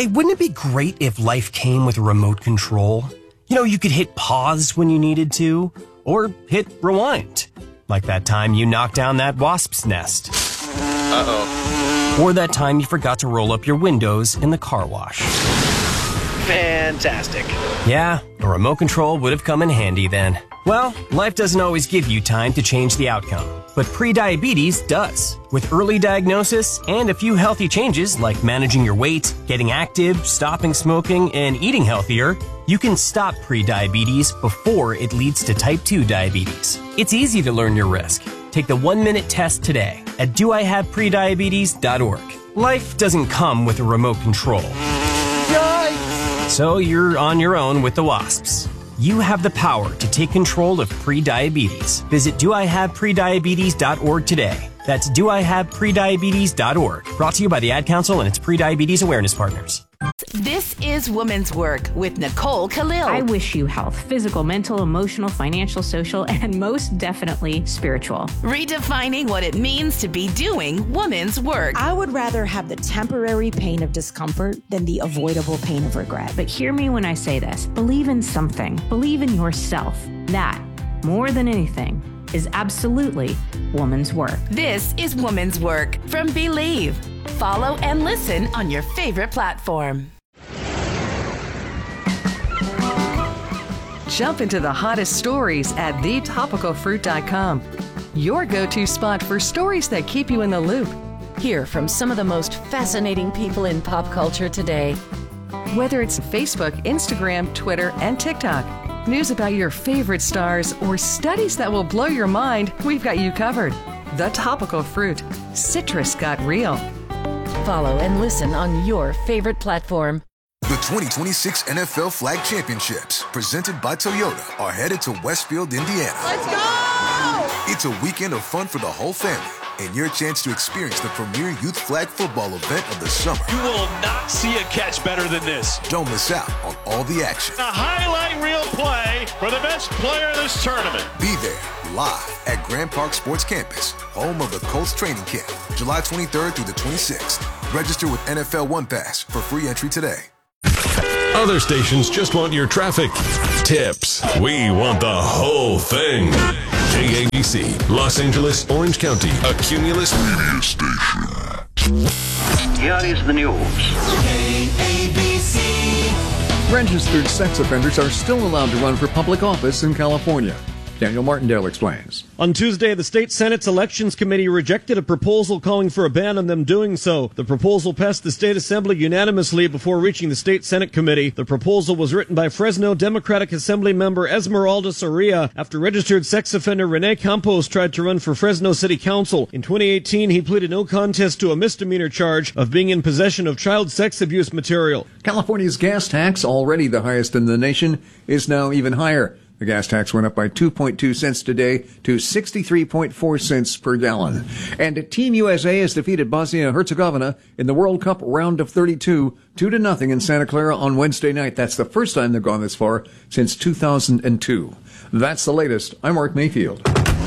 Hey, wouldn't it be great if life came with a remote control? You know, you could hit pause when you needed to, or hit rewind. Like that time you knocked down that wasp's nest. Uh-oh. Or that time you forgot to roll up your windows in the car wash. Fantastic. Yeah, a remote control would have come in handy then. Well, life doesn't always give you time to change the outcome, but prediabetes does. With early diagnosis and a few healthy changes like managing your weight, getting active, stopping smoking, and eating healthier, you can stop prediabetes before it leads to type 2 diabetes. It's easy to learn your risk. Take the 1-minute test today at doihaveprediabetes.org. Life doesn't come with a remote control. Yikes! So you're on your own with the wasps. You have the power to take control of prediabetes. Visit doihaveprediabetes.org today. That's doihaveprediabetes.org. Brought to you by the Ad Council and its Prediabetes Awareness Partners. This is Women's Work with Nicole Khalil. I wish you health, physical, mental, emotional, financial, social, and most definitely spiritual. Redefining what it means to be doing women's work. I would rather have the temporary pain of discomfort than the avoidable pain of regret. But hear me when I say this. Believe in something. Believe in yourself. That, more than anything, is absolutely woman's work. This is Women's Work from Believe. Follow and listen on your favorite platform. Jump into the hottest stories at thetopicalfruit.com. Your go-to spot for stories that keep you in the loop. Hear from some of the most fascinating people in pop culture today. Whether it's Facebook, Instagram, Twitter, and TikTok, news about your favorite stars, or studies that will blow your mind, we've got you covered. The Topical Fruit. Citrus got real. Follow and listen on your favorite platform. The 2026 NFL Flag Championships, presented by Toyota, are headed to Westfield, Indiana. Let's go! It's a weekend of fun for the whole family and your chance to experience the premier youth flag football event of the summer. You will not see a catch better than this. Don't miss out on all the action. A highlight reel play for the best player in this tournament. Be there live at Grand Park Sports Campus, home of the Colts training camp, July 23rd through the 26th. Register with NFL One Pass for free entry today. Other stations just want your traffic tips. We want the whole thing. KABC, Los Angeles, Orange County, a Cumulus media station. Here is the news. KABC. Registered sex offenders are still allowed to run for public office in California. Daniel Martindale explains. On Tuesday, the state Senate's Elections Committee rejected a proposal calling for a ban on them doing so. The proposal passed the state assembly unanimously before reaching the state Senate committee. The proposal was written by Fresno Democratic Assembly member Esmeralda Soria after registered sex offender Rene Campos tried to run for Fresno City Council. In 2018, he pleaded no contest to a misdemeanor charge of being in possession of child sex abuse material. California's gas tax, already the highest in the nation, is now even higher. The gas tax went up by 2.2 cents today to 63.4 cents per gallon. And Team USA has defeated Bosnia-Herzegovina in the World Cup round of 32, 2-0 in Santa Clara on Wednesday night. That's the first time they've gone this far since 2002. That's the latest. I'm Mark Mayfield.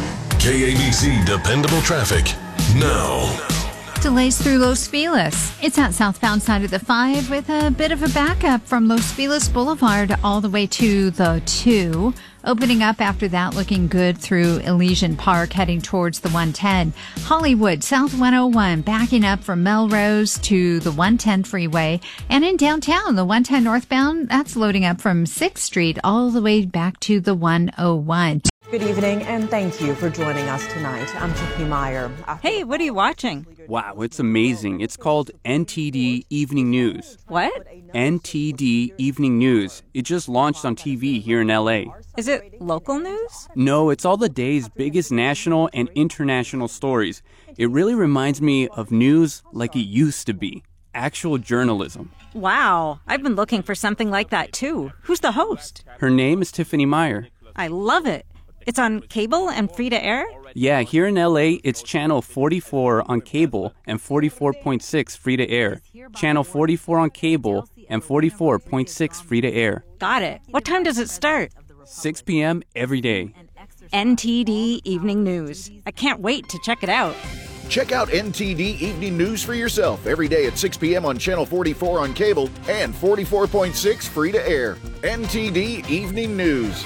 KABC Dependable Traffic now. Delays through Los Feliz. It's that southbound side of the 5 with a bit of a backup from Los Feliz Boulevard all the way to the 2. Opening up after that, looking good through Elysian Park, heading towards the 110. Hollywood, South 101, backing up from Melrose to the 110 freeway. And in downtown, the 110 northbound, that's loading up from 6th Street all the way back to the 101. Good evening, and thank you for joining us tonight. I'm Tiffany Meyer. Hey, what are you watching? Wow, it's amazing. It's called NTD Evening News. What? NTD Evening News. It just launched on TV here in LA. Is it local news? No, it's all the day's biggest national and international stories. It really reminds me of news like it used to be. Actual journalism. Wow, I've been looking for something like that too. Who's the host? Her name is Tiffany Meyer. I love it. It's on cable and free to air? Yeah, here in LA, it's channel 44 on cable and 44.6 free to air. Channel 44 on cable and 44.6 free to air. Got it. What time does it start? 6 p.m. every day. NTD Evening News. I can't wait to check it out. Check out NTD Evening News for yourself every day at 6 p.m. on Channel 44 on cable and 44.6 free to air. NTD Evening News.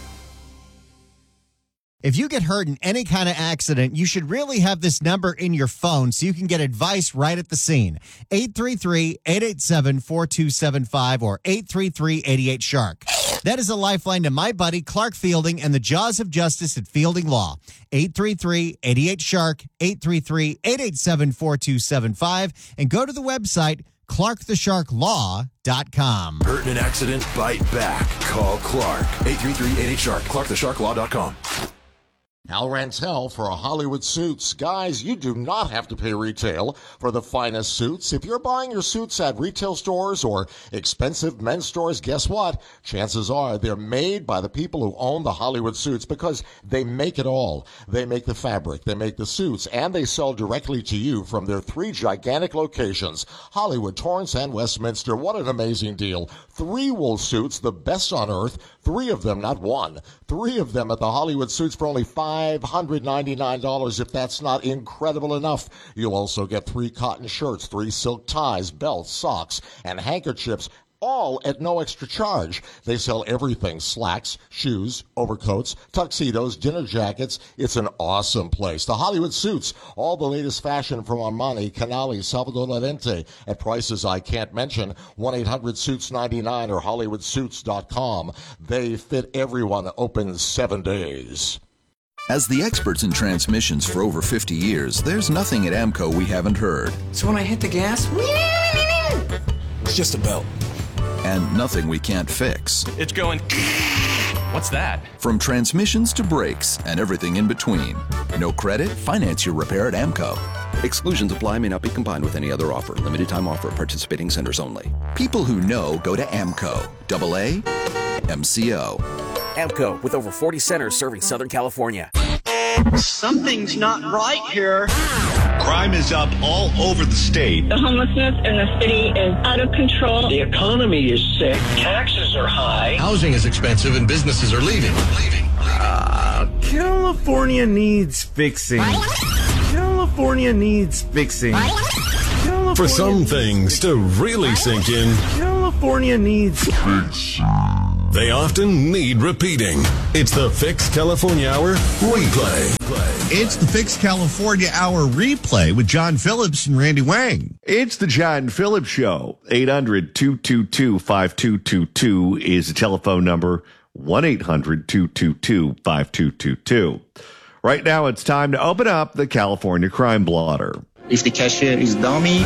If you get hurt in any kind of accident, you should really have this number in your phone so you can get advice right at the scene. 833-887-4275 or 833-88-SHARK. That is a lifeline to my buddy Clark Fielding and the Jaws of Justice at Fielding Law. 833-88-SHARK, 833-887-4275, and go to the website ClarkTheSharkLaw.com. Hurt in an accident? Bite back. Call Clark. 833-88-SHARK. ClarkTheSharkLaw.com. Al Rantel for Hollywood Suits. Guys, you do not have to pay retail for the finest suits. If you're buying your suits at retail stores or expensive men's stores, guess what? Chances are they're made by the people who own the Hollywood Suits because they make it all. They make the fabric, they make the suits, and they sell directly to you from their 3 gigantic locations, Hollywood, Torrance, and Westminster. What an amazing deal. 3 wool suits, the best on earth. 3 of them, not 1. 3 of them at the Hollywood Suits for only $599. If that's not incredible enough, you'll also get 3 cotton shirts, 3 silk ties, belts, socks, and handkerchiefs, all at no extra charge. They sell everything: slacks, shoes, overcoats, tuxedos, dinner jackets. It's an awesome place. The Hollywood Suits, all the latest fashion from Armani, Canali, Salvador Lorente at prices I can't mention. 1-800-SUITS-99 or HollywoodSuits.com. They fit everyone. Open 7 days. As the experts in transmissions for over 50 years, there's nothing at AMCO we haven't heard. So when I hit the gas, it's just a belt. And nothing we can't fix. It's going... What's that? From transmissions to brakes and everything in between. No credit? Finance your repair at AMCO. Exclusions apply, may not be combined with any other offer. Limited time offer. Participating centers only. People who know go to AMCO. AA MCO. AMCO, with over 40 centers serving Southern California. Something's not right here. Crime is up all over the state. The homelessness in the city is out of control. The economy is sick. Taxes are high. Housing is expensive and businesses are leaving. California needs fixing. California needs fixing. For some things to really sink in, California needs fixing. They often need repeating. It's the Fix California Hour Replay. It's the Fix California Hour Replay with John Phillips and Randy Wang. It's the John Phillips Show. 800-222-5222 is the telephone number. 1-800-222-5222. Right now, it's time to open up the California Crime Blotter. If the cashier is dummy...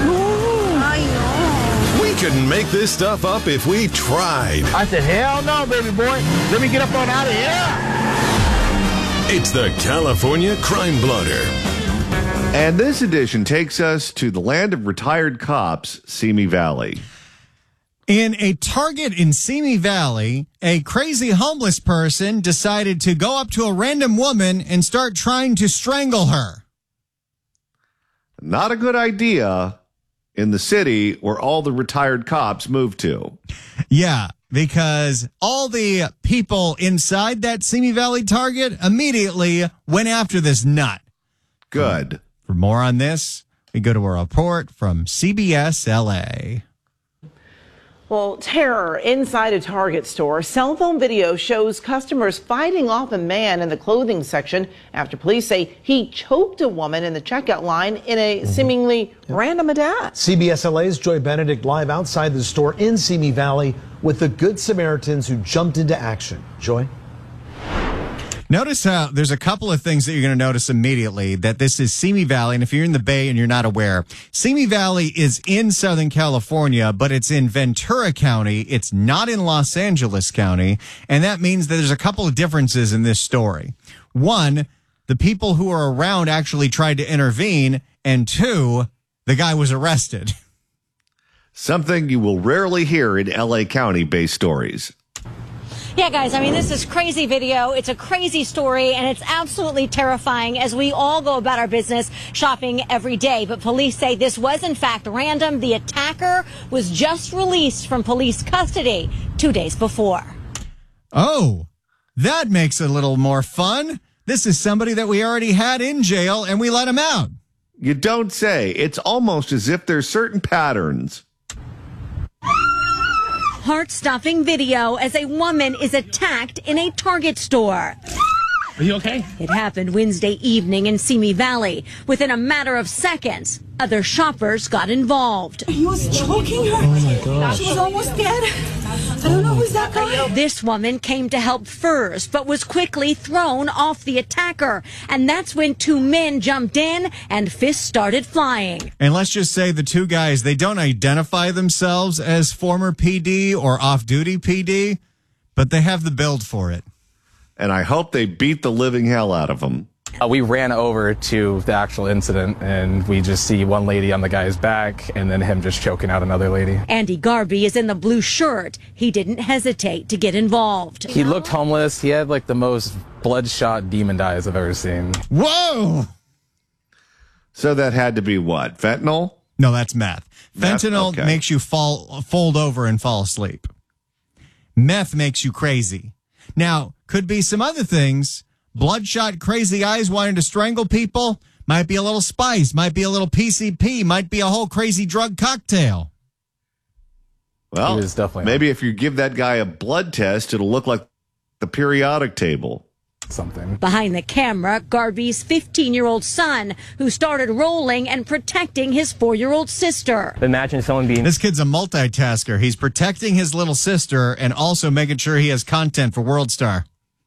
We couldn't make this stuff up if we tried. I said, hell no, baby boy. Let me get up on out of here. It's the California Crime Blotter. And this edition takes us to the land of retired cops, Simi Valley. In a Target in Simi Valley, a crazy homeless person decided to go up to a random woman and start trying to strangle her. Not a good idea in the city where all the retired cops moved to. Yeah, because all the people inside that Simi Valley Target immediately went after this nut. Good. For more on this, we go to a report from CBS LA. Well, terror inside a Target store. Cell phone video shows customers fighting off a man in the clothing section after police say he choked a woman in the checkout line in a seemingly random attack. CBS LA's Joy Benedict live outside the store in Simi Valley with the Good Samaritans who jumped into action. Joy? Notice how there's a couple of things that you're going to notice immediately, that this is Simi Valley. And if you're in the Bay and you're not aware, Simi Valley is in Southern California, but it's in Ventura County. It's not in Los Angeles County. And that means that there's a couple of differences in this story. One, the people who are around actually tried to intervene. And two, the guy was arrested. Something you will rarely hear in LA County-based stories. Yeah, guys, I mean, this is crazy video. It's a crazy story, and it's absolutely terrifying as we all go about our business shopping every day. But police say this was, in fact, random. The attacker was just released from police custody 2 days before. Oh, that makes it a little more fun. This is somebody that we already had in jail, and we let him out. You don't say. It's almost as if there's certain patterns. Heart-stopping video as a woman is attacked in a Target store. Are you okay? It happened Wednesday evening in Simi Valley. Within a matter of seconds, other shoppers got involved. He was choking her. Oh my gosh. She was almost dead. I don't know who's that guy. This woman came to help first, but was quickly thrown off the attacker. And that's when two men jumped in and fists started flying. And let's just say the two guys, they don't identify themselves as former PD or off-duty PD, but they have the build for it. And I hope they beat the living hell out of them. We ran over to the actual incident, and we just see one lady on the guy's back, and then him just choking out another lady. Andy Garvey is in the blue shirt. He didn't hesitate to get involved. He looked homeless. He had like the most bloodshot demon eyes I've ever seen. Whoa! So that had to be what? Fentanyl? No, that's meth. Fentanyl okay. makes you fold over and fall asleep. Meth makes you crazy. Now, could be some other things. Bloodshot, crazy eyes wanting to strangle people. Might be a little spice. Might be a little PCP. Might be a whole crazy drug cocktail. Well, maybe if you give that guy a blood test, it'll look like the periodic table. Something. Behind the camera, Garvey's 15-year-old son, who started rolling and protecting his 4-year-old sister. Imagine someone being... This kid's a multitasker. He's protecting his little sister and also making sure he has content for WorldStar.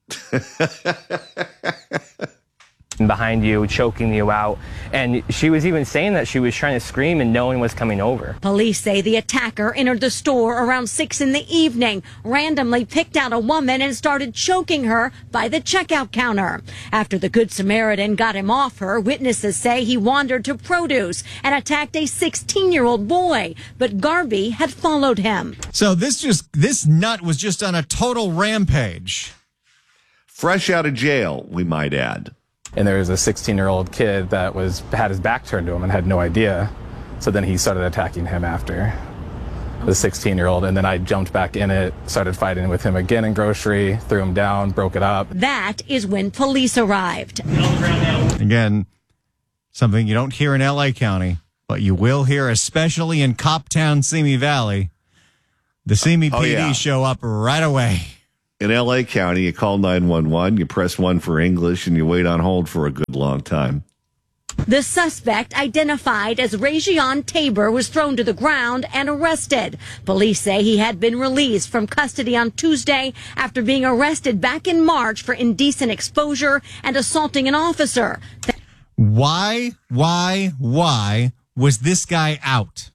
Behind you, choking you out. And she was even saying that she was trying to scream and no one was coming over. Police say the attacker entered the store around 6 in the evening, randomly picked out a woman and started choking her by the checkout counter. After the Good Samaritan got him off her, witnesses say he wandered to produce and attacked a 16-year-old boy, but Garvey had followed him. So this nut was just on a total rampage. Fresh out of jail, we might add. And there was a 16-year-old kid that had his back turned to him and had no idea. So then he started attacking him after, the 16-year-old. And then I jumped back in it, started fighting with him again in grocery, threw him down, broke it up. That is when police arrived. Again, something you don't hear in L.A. County, but you will hear especially in Coptown, Simi Valley. The Simi PD show up right away. In L.A. County, you call 911, you press 1 for English, and you wait on hold for a good long time. The suspect, identified as Rajion Tabor, was thrown to the ground and arrested. Police say he had been released from custody on Tuesday after being arrested back in March for indecent exposure and assaulting an officer. Why was this guy out?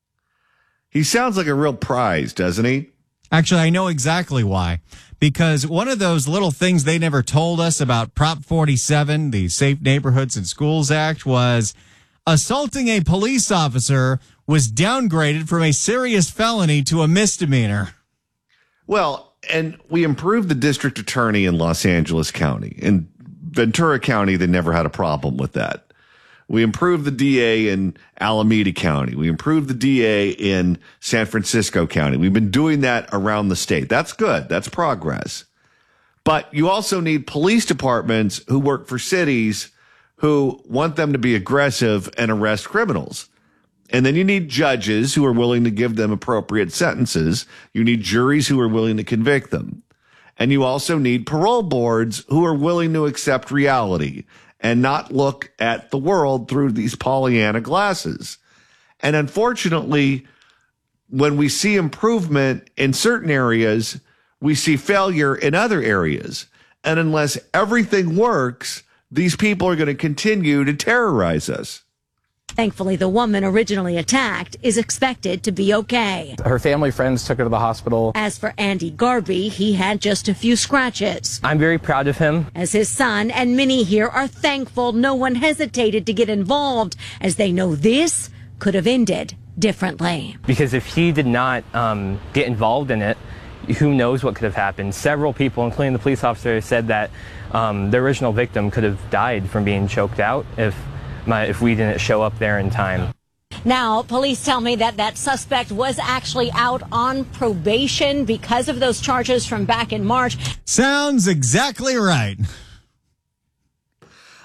He sounds like a real prize, doesn't he? Actually, I know exactly why. Because one of those little things they never told us about Prop 47, the Safe Neighborhoods and Schools Act, was assaulting a police officer was downgraded from a serious felony to a misdemeanor. Well, and we improved the district attorney in Los Angeles County. In Ventura County, they never had a problem with that. We improved the DA in Alameda County. We improved the DA in San Francisco County. We've been doing that around the state. That's good. That's progress. But you also need police departments who work for cities who want them to be aggressive and arrest criminals. And then you need judges who are willing to give them appropriate sentences. You need juries who are willing to convict them. And you also need parole boards who are willing to accept reality and not look at the world through these Pollyanna glasses. And unfortunately, when we see improvement in certain areas, we see failure in other areas. And unless everything works, these people are going to continue to terrorize us. Thankfully, the woman originally attacked is expected to be okay. Her family friends took her to the hospital. As for Andy Garvey, he had just a few scratches. I'm very proud of him. As his son and many here are thankful no one hesitated to get involved, as they know this could have ended differently. Because if he did not get involved in it, who knows what could have happened. Several people, including the police officer, said that the original victim could have died from being choked out if we didn't show up there in time. Now, police tell me that suspect was actually out on probation because of those charges from back in March. Sounds exactly right.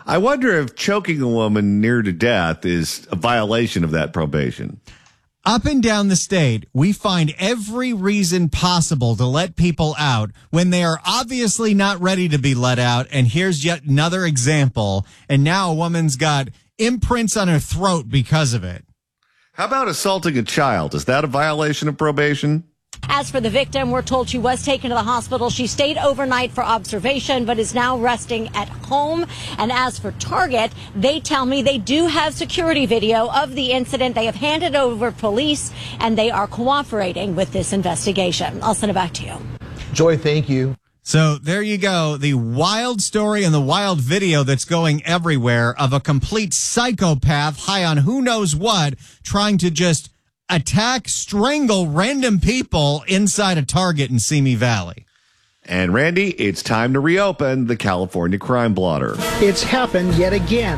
I wonder if choking a woman near to death is a violation of that probation. Up and down the state, we find every reason possible to let people out when they are obviously not ready to be let out. And here's yet another example. And now a woman's got imprints on her throat because of it. How about assaulting a child? Is that a violation of probation? As for the victim, we're told she was taken to the hospital. She stayed overnight for observation, but is now resting at home. And as for Target, they tell me they do have security video of the incident. They have handed over police, and they are cooperating with this investigation. I'll send it back to you. Joy, thank you. So there you go. The wild story and the wild video that's going everywhere of a complete psychopath high on who knows what, trying to just attack, strangle random people inside a Target in Simi Valley. And Randy, it's time to reopen the California Crime Blotter. It's happened yet again.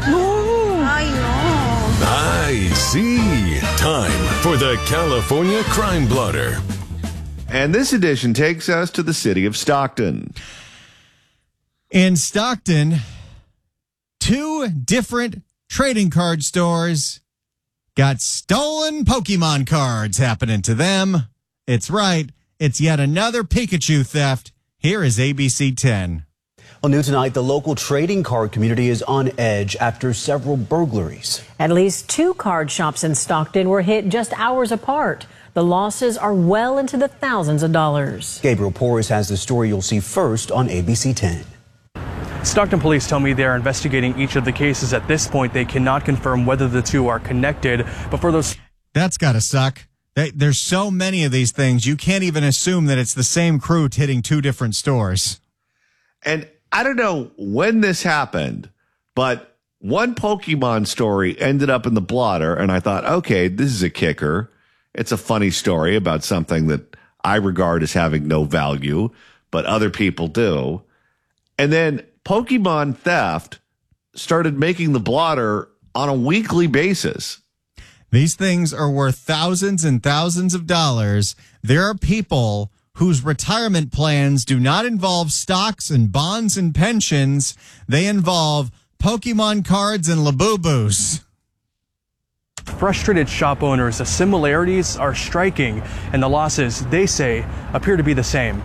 I see. Time for the California Crime Blotter. And this edition takes us to the city of Stockton. In Stockton, 2 different trading card stores got stolen Pokemon cards happening to them. It's right. It's yet another Pikachu theft. Here is ABC 10. Well, new tonight, the local trading card community is on edge after several burglaries. At least 2 card shops in Stockton were hit just hours apart. The losses are well into the thousands of dollars. Gabriel Porras has the story you'll see first on ABC 10. Stockton police tell me they are investigating each of the cases. At this point, they cannot confirm whether the 2 are connected. But for those... That's got to suck. There's so many of these things, you can't even assume that it's the same crew hitting 2 different stores. And I don't know when this happened, but one Pokemon story ended up in the blotter, and I thought, okay, this is a kicker. It's a funny story about something that I regard as having no value, but other people do. And then Pokemon theft started making the blotter on a weekly basis. These things are worth thousands and thousands of dollars. There are people whose retirement plans do not involve stocks and bonds and pensions. They involve Pokemon cards and Labubus. Frustrated shop owners, the similarities are striking, and the losses, they say, appear to be the same.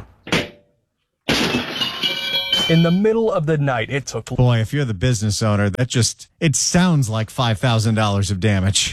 In the middle of the night, it took... Boy, if you're the business owner, it sounds like $5,000 of damage.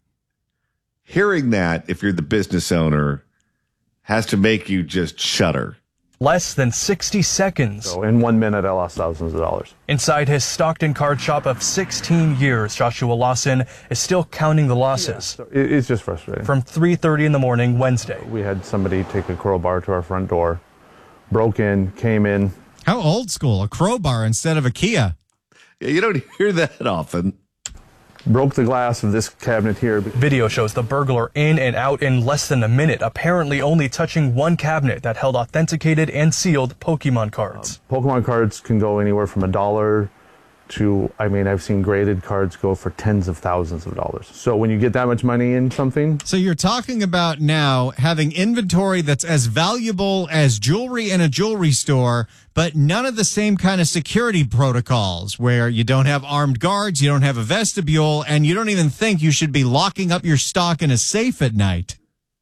Hearing that, if you're the business owner, has to make you just shudder. Less than 60 seconds. So in 1 minute, I lost thousands of dollars. Inside his Stockton card shop of 16 years, Joshua Lawson is still counting the losses. Yeah, so it's just frustrating. From 3:30 in the morning, Wednesday. We had somebody take a crowbar to our front door, broke in, came in. How old school, a crowbar instead of a Kia. Yeah, you don't hear that often. Broke the glass of this cabinet here. Video shows the burglar in and out in less than a minute, apparently only touching one cabinet that held authenticated and sealed Pokemon cards. Pokemon cards can go anywhere from $1 to, I've seen graded cards go for tens of thousands of dollars. So when you get that much money in something... So you're talking about now having inventory that's as valuable as jewelry in a jewelry store, but none of the same kind of security protocols where you don't have armed guards, you don't have a vestibule, and you don't even think you should be locking up your stock in a safe at night.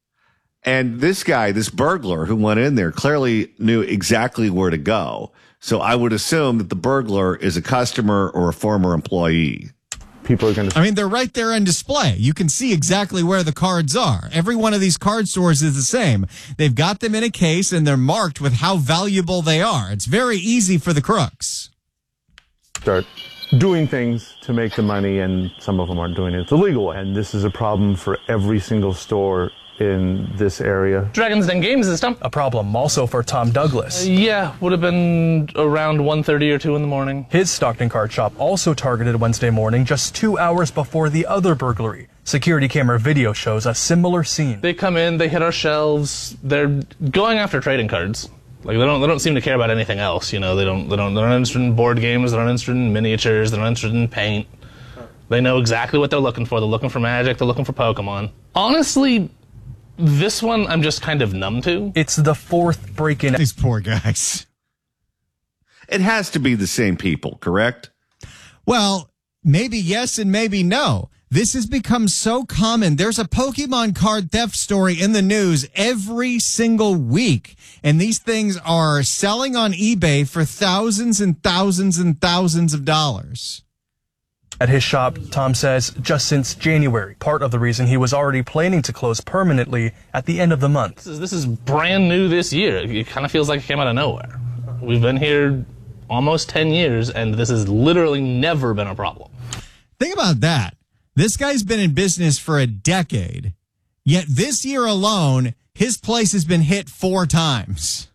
And this guy, this burglar who went in there, clearly knew exactly where to go. So I would assume that the burglar is a customer or a former employee. People are going to... they're right there on display. You can see exactly where the cards are. Every one of these card stores is the same. They've got them in a case and they're marked with how valuable they are. It's very easy for the crooks. Start doing things to make the money, and some of them aren't doing it the legal way. And this is a problem for every single store in this area. Dragons Den game system. A problem also for Tom Douglas. Would have been around 1:30 or 2 in the morning. His Stockton card shop also targeted Wednesday morning, just 2 hours before the other burglary. Security camera video shows a similar scene. They come in, they hit our shelves. They're going after trading cards. They don't seem to care about anything else. They're not interested in board games. They're not interested in miniatures. They're not interested in paint. They know exactly what they're looking for. They're looking for Magic. They're looking for Pokemon. Honestly, this one I'm just kind of numb to. It's the 4th break-in. These poor guys. It has to be the same people, correct? Well, maybe yes and maybe no. This has become so common. There's a Pokemon card theft story in the news every single week. And these things are selling on eBay for thousands and thousands and thousands of dollars. At his shop, Tom says, just since January, part of the reason he was already planning to close permanently at the end of the month. This is brand new this year. It kind of feels like it came out of nowhere. We've been here almost 10 years, and this has literally never been a problem. Think about that. This guy's been in business for a decade, yet this year alone, his place has been hit 4 times.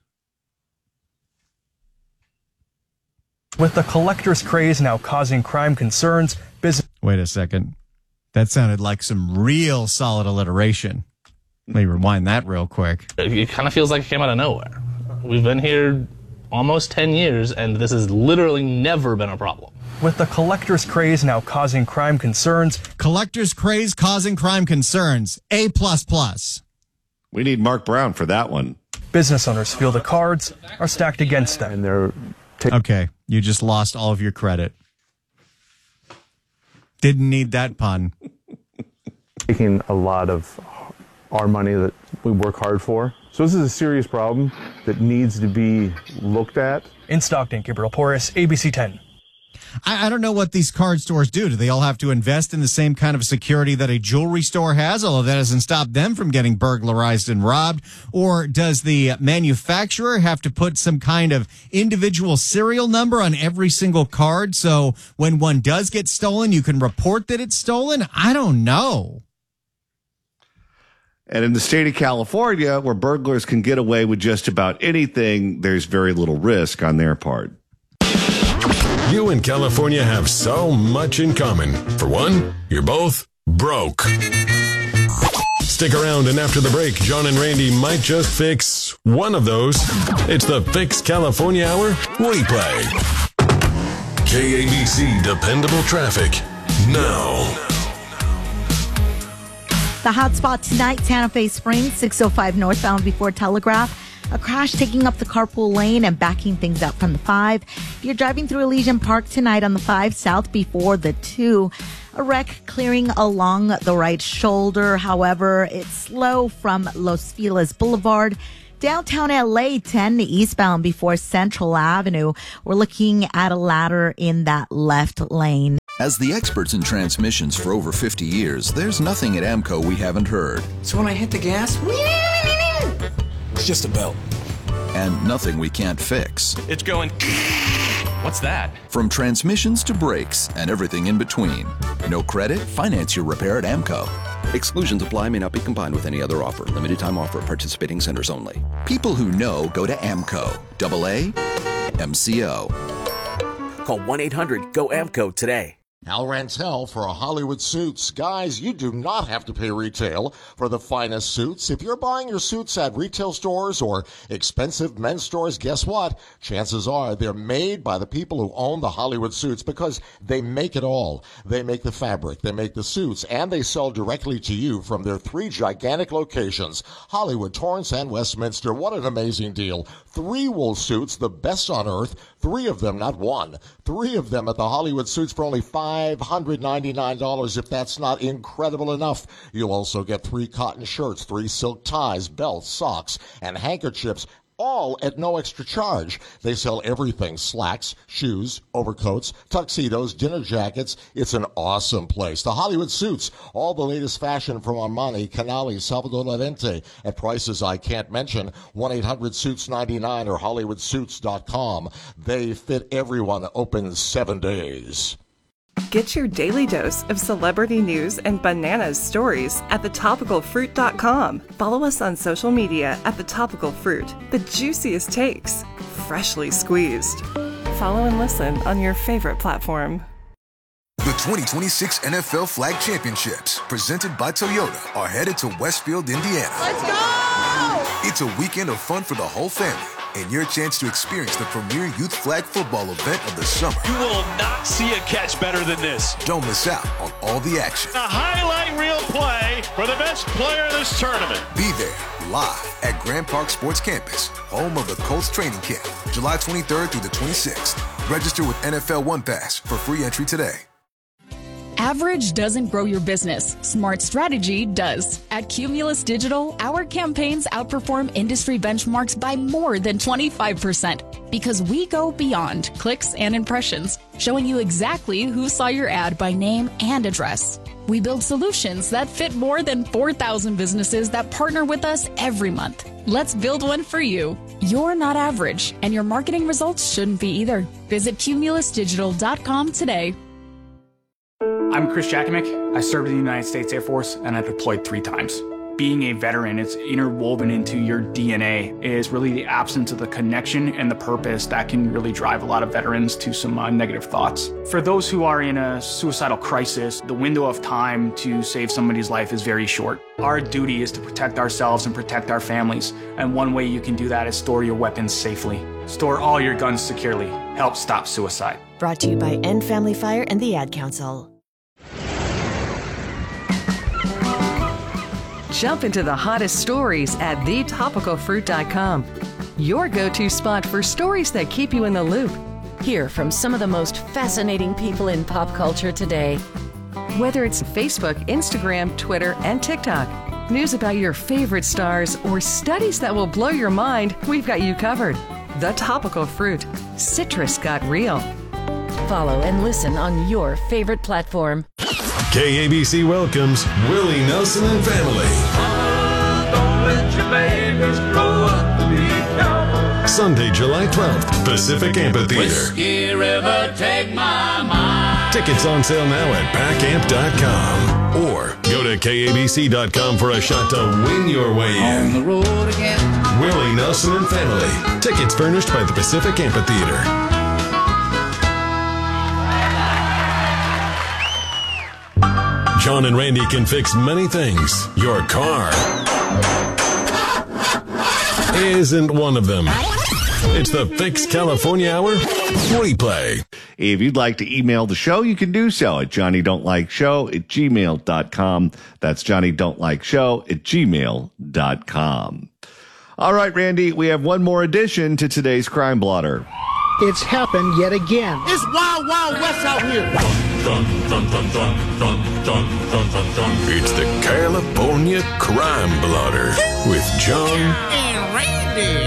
With the collector's craze now causing crime concerns, business... Wait a second. That sounded like some real solid alliteration. Let me rewind that real quick. It kind of feels like it came out of nowhere. We've been here almost 10 years, and this has literally never been a problem. With the collector's craze now causing crime concerns... Collector's craze causing crime concerns. A++. We need Mark Brown for that one. Business owners feel the cards are stacked against them. And they're... Okay, you just lost all of your credit. Didn't need that pun. Taking a lot of our money that we work hard for. So this is a serious problem that needs to be looked at. In Stockton, Gabriel Porras, ABC 10. I don't know what these card stores do. Do they all have to invest in the same kind of security that a jewelry store has, although that doesn't stop them from getting burglarized and robbed? Or does the manufacturer have to put some kind of individual serial number on every single card so when one does get stolen, you can report that it's stolen? I don't know. And in the state of California, where burglars can get away with just about anything, there's very little risk on their part. You and California have so much in common. For one, you're both broke. Stick around, and after the break, John and Randy might just fix one of those. It's the Fix California Hour replay. KABC Dependable Traffic now. The hot spot tonight, Santa Fe Springs, 605 northbound before Telegraph. A crash taking up the carpool lane and backing things up from the 5. If you're driving through Elysian Park tonight on the 5 south before the 2, a wreck clearing along the right shoulder. However, it's slow from Los Feliz Boulevard. Downtown LA 10 eastbound before Central Avenue. We're looking at a ladder in that left lane. As the experts in transmissions for over 50 years, there's nothing at AMCO we haven't heard. So when I hit the gas, it's just a belt. And nothing we can't fix. It's going... What's that? From transmissions to brakes and everything in between. No credit? Finance your repair at AMCO. Exclusions apply, may not be combined with any other offer. Limited time offer, participating centers only. People who know go to AMCO. AA MCO. Call 1-800-GO-AMCO today. Al Rantel for Hollywood Suits. Guys, you do not have to pay retail for the finest suits. If you're buying your suits at retail stores or expensive men's stores, guess what? Chances are they're made by the people who own the Hollywood Suits because they make it all. They make the fabric, they make the suits, and they sell directly to you from their 3 gigantic locations, Hollywood, Torrance, and Westminster. What an amazing deal. 3 wool suits, the best on earth. 3 of them, not 1. 3 of them at the Hollywood Suits for only $599. If that's not incredible enough, you'll also get 3 cotton shirts, 3 silk ties, belts, socks, and handkerchiefs, all at no extra charge. They sell everything: slacks, shoes, overcoats, tuxedos, dinner jackets. It's an awesome place. The Hollywood Suits, all the latest fashion from Armani, Canali, Salvador Lorente at prices I can't mention. 1-800-SUITS-99 or HollywoodSuits.com. They fit everyone. Open 7 days. Get your daily dose of celebrity news and bananas stories at thetopicalfruit.com. Follow us on social media at The Topical Fruit. The juiciest takes, freshly squeezed. Follow and listen on your favorite platform. The 2026 NFL Flag Championships, presented by Toyota, are headed to Westfield, Indiana. Let's go! It's a weekend of fun for the whole family, and your chance to experience the premier youth flag football event of the summer. You will not see a catch better than this. Don't miss out on all the action. A highlight reel play for the best player in this tournament. Be there, live at Grand Park Sports Campus, home of the Colts training camp, July 23rd through the 26th. Register with NFL One Pass for free entry today. Average doesn't grow your business. Smart strategy does. At Cumulus Digital, our campaigns outperform industry benchmarks by more than 25% because we go beyond clicks and impressions, showing you exactly who saw your ad by name and address. We build solutions that fit more than 4,000 businesses that partner with us every month. Let's build one for you. You're not average, and your marketing results shouldn't be either. Visit cumulusdigital.com today. I'm Chris Jakovic. I served in the United States Air Force and I deployed 3 times. Being a veteran, it's interwoven into your DNA. It is really the absence of the connection and the purpose that can really drive a lot of veterans to some negative thoughts. For those who are in a suicidal crisis, the window of time to save somebody's life is very short. Our duty is to protect ourselves and protect our families. And one way you can do that is store your weapons safely. Store all your guns securely. Help stop suicide. Brought to you by End Family Fire and the Ad Council. Jump into the hottest stories at thetopicalfruit.com. Your go-to spot for stories that keep you in the loop. Hear from some of the most fascinating people in pop culture today. Whether it's Facebook, Instagram, Twitter, and TikTok, news about your favorite stars, or studies that will blow your mind, we've got you covered. The Topical Fruit. Citrus got real. Follow and listen on your favorite platform. KABC welcomes Willie Nelson and family. Don't let your babies grow up to be cowboys. Sunday, July 12th, Pacific Amphitheater. Whiskey River, take my mind. Tickets on sale now at packamp.com. Or go to KABC.com for a shot to win your way in. On the road again. Willie Nelson and family. Tickets furnished by the Pacific Amphitheater. John and Randy can fix many things. Your car isn't one of them. It's the Fix California Hour replay. If you'd like to email the show, you can do so at johnnydon'tlikeshow@gmail.com. That's johnnydon'tlikeshow@gmail.com. All right, Randy, we have one more addition to today's Crime Blotter. It's happened yet again. It's Wild Wild West out here. Dun, dun, dun, dun, dun, dun, dun, dun, dun. It's the California Crime Blotter with John and Randy.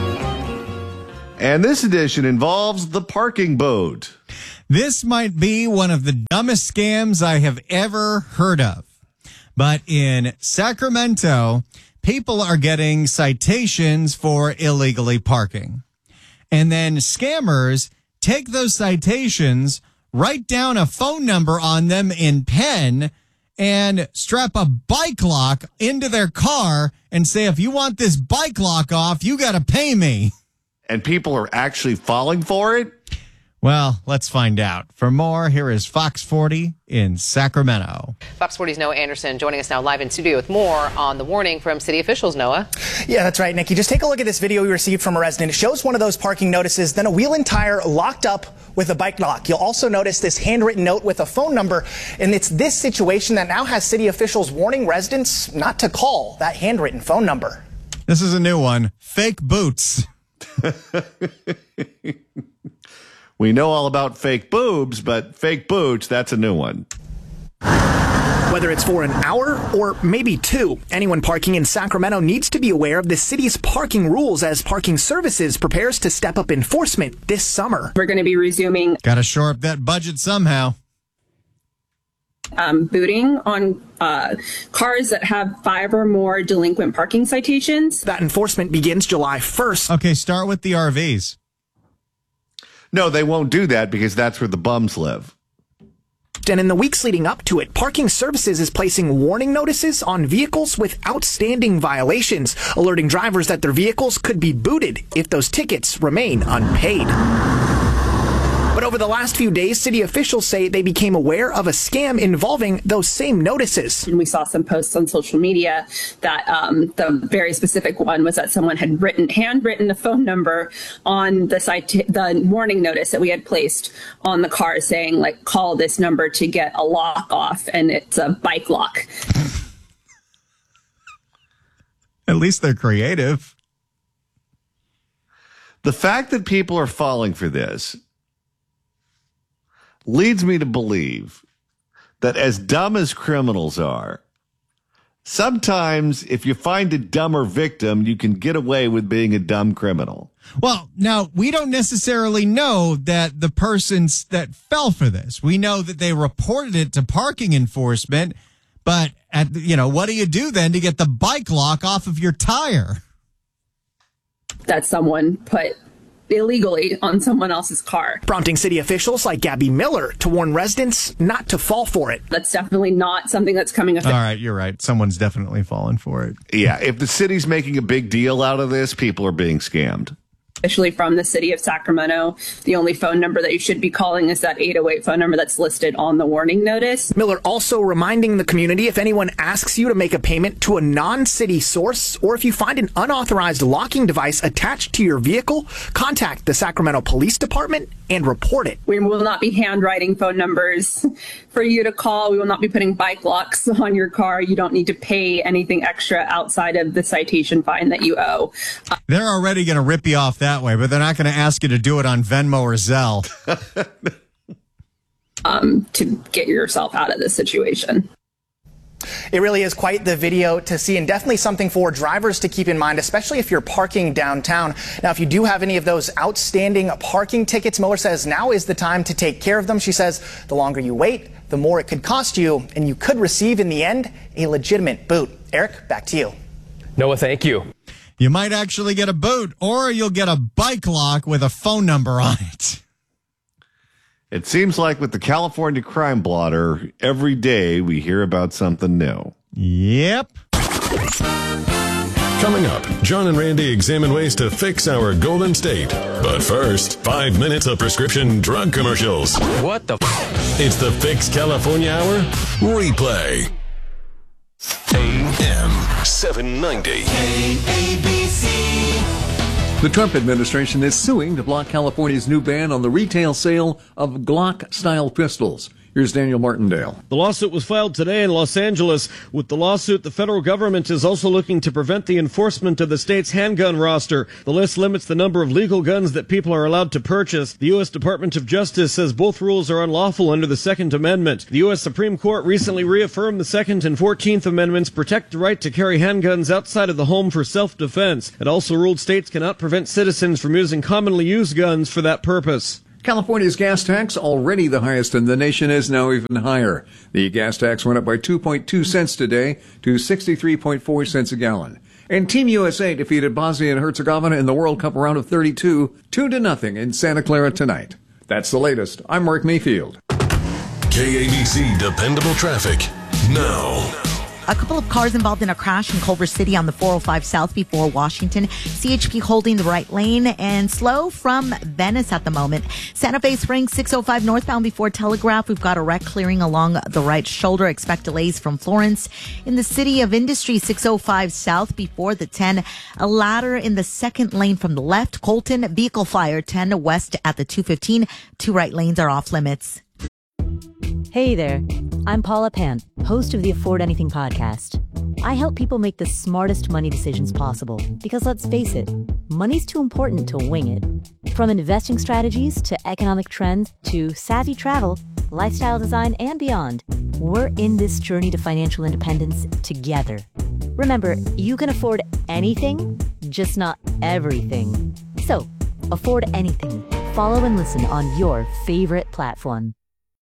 And this edition involves the parking boat. This might be one of the dumbest scams I have ever heard of. But in Sacramento, people are getting citations for illegally parking. And then scammers take those citations, write down a phone number on them in pen, and strap a bike lock into their car and say, if you want this bike lock off, you got to pay me. And people are actually falling for it? Well, let's find out. For more, here is Fox 40 in Sacramento. Fox 40's Noah Anderson joining us now live in studio with more on the warning from city officials, Noah. Yeah, that's right, Nikki. Just take a look at this video we received from a resident. It shows one of those parking notices, then a wheel and tire locked up with a bike lock. You'll also notice this handwritten note with a phone number, and it's this situation that now has city officials warning residents not to call that handwritten phone number. This is a new one. Fake boots. We know all about fake boobs, but fake boots, that's a new one. Whether it's for an hour or maybe 2, anyone parking in Sacramento needs to be aware of the city's parking rules as Parking Services prepares to step up enforcement this summer. We're going to be resuming. Got to shore up that budget somehow. Booting on cars that have 5 or more delinquent parking citations. That enforcement begins July 1st. Okay, start with the RVs. No, they won't do that because that's where the bums live. And in the weeks leading up to it, Parking Services is placing warning notices on vehicles with outstanding violations, alerting drivers that their vehicles could be booted if those tickets remain unpaid. But over the last few days, city officials say they became aware of a scam involving those same notices. And we saw some posts on social media that the very specific one was that someone had handwritten the phone number on the warning notice that we had placed on the car saying, like, call this number to get a lock off, and it's a bike lock. At least they're creative. The fact that people are falling for this leads me to believe that as dumb as criminals are, sometimes if you find a dumber victim, you can get away with being a dumb criminal. Well, now, we don't necessarily know that the persons that fell for this. We know that they reported it to parking enforcement, but, what do you do then to get the bike lock off of your tire? That someone put illegally on someone else's car. Prompting city officials like Gabby Miller to warn residents not to fall for it. That's definitely not something that's coming up. All right, you're right. Someone's definitely fallen for it. Yeah, if the city's making a big deal out of this, people are being scammed. Officially from the city of Sacramento, the only phone number that you should be calling is that 808 phone number that's listed on the warning notice. Miller also reminding the community, if anyone asks you to make a payment to a non-city source, or if you find an unauthorized locking device attached to your vehicle, contact the Sacramento Police Department and report it. We will not be handwriting phone numbers for you to call. We will not be putting bike locks on your car. You don't need to pay anything extra outside of the citation fine that you owe. They're already going to rip you off that way, but they're not going to ask you to do it on Venmo or Zelle. To get yourself out of this situation. It really is quite the video to see, and definitely something for drivers to keep in mind, especially if you're parking downtown. Now, if you do have any of those outstanding parking tickets, Miller says now is the time to take care of them. She says the longer you wait, the more it could cost you, and you could receive in the end a legitimate boot. Eric, back to you. Noah, thank you. You might actually get a boot, or you'll get a bike lock with a phone number on it. It seems like with the California Crime Blotter, every day we hear about something new. Yep. Coming up, John and Randy examine ways to fix our Golden State. But first, 5 minutes of prescription drug commercials. What the It's the Fix California Hour replay. AM 790. ABC. The Trump administration is suing to block California's new ban on the retail sale of Glock-style pistols. Here's Daniel Martindale. The lawsuit was filed today in Los Angeles. With the lawsuit, the federal government is also looking to prevent the enforcement of the state's handgun roster. The list limits the number of legal guns that people are allowed to purchase. The U.S. Department of Justice says both rules are unlawful under the Second Amendment. The U.S. Supreme Court recently reaffirmed the Second and 14th Amendments protect the right to carry handguns outside of the home for self-defense. It also ruled states cannot prevent citizens from using commonly used guns for that purpose. California's gas tax, already the highest in the nation, is now even higher. The gas tax went up by 2.2 cents today to 63.4 cents a gallon. And Team USA defeated Bosnia and Herzegovina in the World Cup round of 32, 2-0 in Santa Clara tonight. That's the latest. I'm Mark Mayfield. KABC Dependable Traffic now. A couple of cars involved in a crash in Culver City on the 405 South before Washington. CHP holding the right lane and slow from Venice at the moment. Santa Fe Springs 605 northbound before Telegraph. We've got a wreck clearing along the right shoulder. Expect delays from Florence. In the City of Industry 605 South before the 10. A ladder in the second lane from the left. Colton vehicle fire 10 west at the 215. Two right lanes are off limits. Hey there, I'm Paula Pan, host of the Afford Anything podcast. I help people make the smartest money decisions possible because let's face it, money's too important to wing it. From investing strategies to economic trends to savvy travel, lifestyle design, and beyond, we're in this journey to financial independence together. Remember, you can afford anything, just not everything. So, afford anything. Follow and listen on your favorite platform.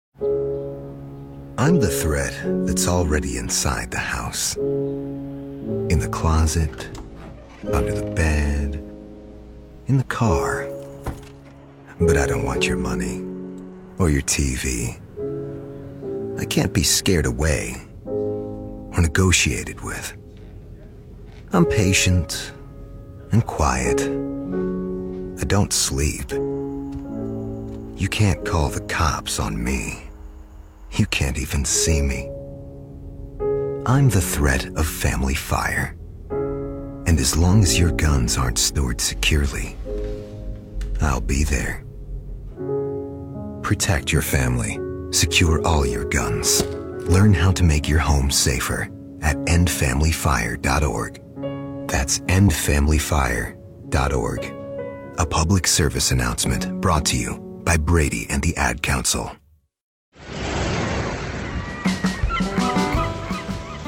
I'm the threat that's already inside the house. In the closet, under the bed, in the car. But I don't want your money or your TV. I can't be scared away or negotiated with. I'm patient and quiet. I don't sleep. You can't call the cops on me. You can't even see me. I'm the threat of family fire. And as long as your guns aren't stored securely, I'll be there. Protect your family. Secure all your guns. Learn how to make your home safer at endfamilyfire.org. That's endfamilyfire.org. A public service announcement brought to you by Brady and the Ad Council.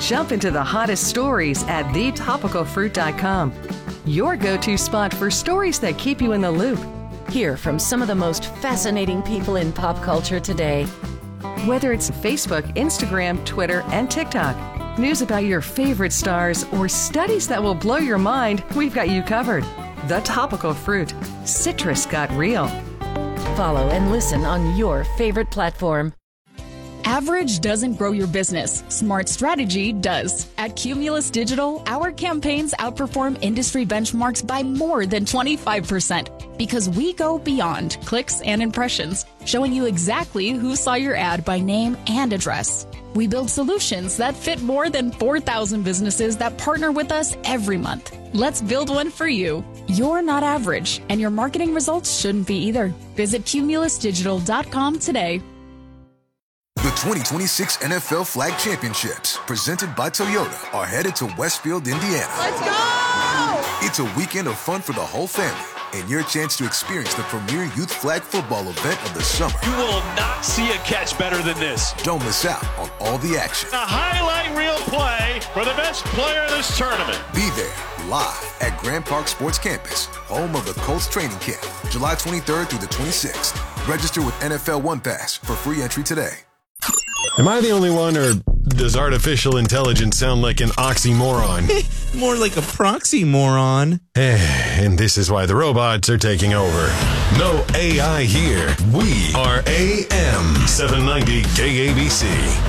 Jump into the hottest stories at thetopicalfruit.com. Your go-to spot for stories that keep you in the loop. Hear from some of the most fascinating people in pop culture today. Whether it's Facebook, Instagram, Twitter, and TikTok, news about your favorite stars, or studies that will blow your mind, we've got you covered. The Topical Fruit. Citrus got real. Follow and listen on your favorite platform. Average doesn't grow your business. Smart strategy does. At Cumulus Digital, our campaigns outperform industry benchmarks by more than 25% because we go beyond clicks and impressions, showing you exactly who saw your ad by name and address. We build solutions that fit more than 4,000 businesses that partner with us every month. Let's build one for you. You're not average, and your marketing results shouldn't be either. Visit cumulusdigital.com today. The 2026 NFL Flag Championships, presented by Toyota, are headed to Westfield, Indiana. Let's go! It's a weekend of fun for the whole family and your chance to experience the premier youth flag football event of the summer. You will not see a catch better than this. Don't miss out on all the action. A highlight reel play for the best player in this tournament. Be there live at Grand Park Sports Campus, home of the Colts training camp, July 23rd through the 26th. Register with NFL One Pass for free entry today. Am I the only one, or does artificial intelligence sound like an oxymoron? More like a proxy-moron. And this is why the robots are taking over. No AI here. We are AM 790 KABC.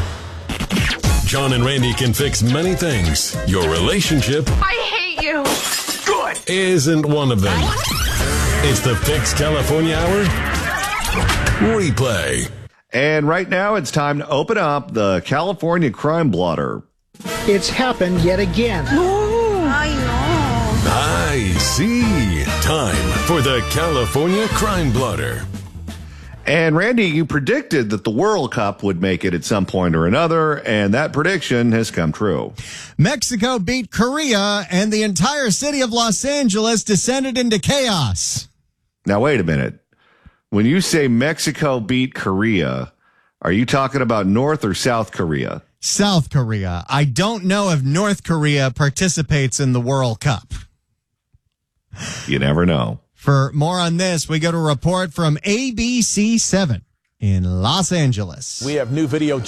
John and Randy can fix many things. Your relationship... I hate you. Good. ...isn't one of them. It's the Fix California Hour replay. And right now, it's time to open up the California Crime Blotter. It's happened yet again. I see. Time for the California Crime Blotter. And Randy, you predicted that the World Cup would make it at some point or another, and that prediction has come true. Mexico beat Korea, and the entire city of Los Angeles descended into chaos. Now, wait a minute. When you say Mexico beat Korea, are you talking about North or South Korea? South Korea. I don't know if North Korea participates in the World Cup. You never know. For more on this, we go to a report from ABC 7 in Los Angeles. We have new video.